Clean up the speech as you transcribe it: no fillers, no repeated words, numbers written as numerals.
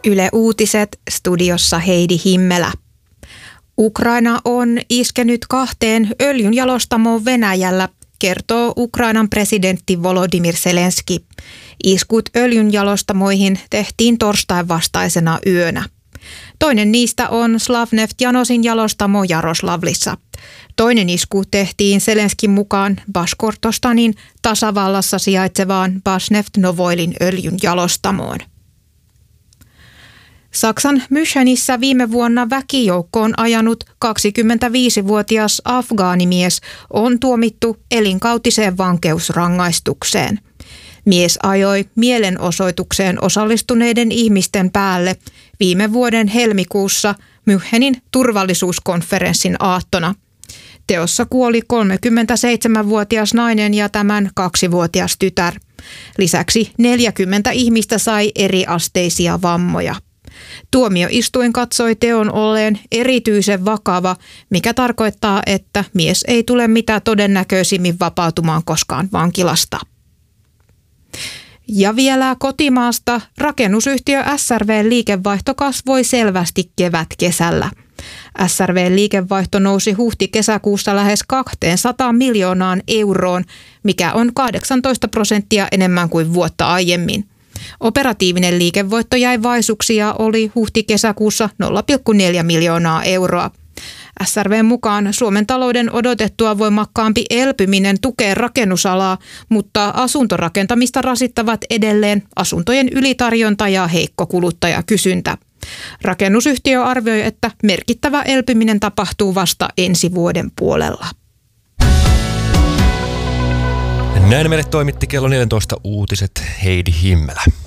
Yle Uutiset, studiossa Heidi Himmelä. Ukraina on iskenyt 2 öljynjalostamoon Venäjällä, kertoo Ukrainan presidentti Volodymyr Zelenskyi. Iskut öljynjalostamoihin tehtiin torstain vastaisena yönä. Toinen niistä on Slavneftjanosin jalostamo Jaroslavlissa. Toinen isku tehtiin Zelenskyin mukaan Bashkortostanin tasavallassa sijaitsevaan Basneft-Novoilin öljynjalostamoon. Saksan Münchenissä viime vuonna väkijoukkoon ajanut 25-vuotias afgaanimies on tuomittu elinkautiseen vankeusrangaistukseen. Mies ajoi mielenosoitukseen osallistuneiden ihmisten päälle viime vuoden helmikuussa Münchenin turvallisuuskonferenssin aattona. Teossa kuoli 37-vuotias nainen ja tämän 2-vuotias tytär. Lisäksi 40 ihmistä sai eriasteisia vammoja. Tuomioistuin katsoi teon olleen erityisen vakava, mikä tarkoittaa, että mies ei tule mitä todennäköisimmin vapautumaan koskaan vankilasta. Ja vielä kotimaasta rakennusyhtiö SRV-liikevaihto kasvoi selvästi kevät-kesällä. SRV-liikevaihto nousi huhti-kesäkuussa lähes 200 miljoonaan euroon, mikä on 18% enemmän kuin vuotta aiemmin. Operatiivinen liikevoitto jäi vaisuksi ja oli huhti-kesäkuussa 0,4 miljoonaa euroa. SRV:n mukaan Suomen talouden odotettua voimakkaampi elpyminen tukee rakennusalaa, mutta asuntorakentamista rasittavat edelleen asuntojen ylitarjonta ja heikko kuluttajakysyntä. Rakennusyhtiö arvioi, että merkittävä elpyminen tapahtuu vasta ensi vuoden puolella. Näin meille toimitti kello 14 uutiset Heidi Himmelä.